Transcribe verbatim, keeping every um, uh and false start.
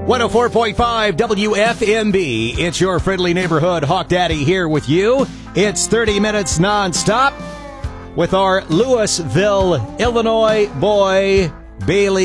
one oh four point five W F M B. It's your friendly neighborhood Hawk Daddy here with you. It's thirty minutes nonstop with our Louisville, Illinois boy, Bailey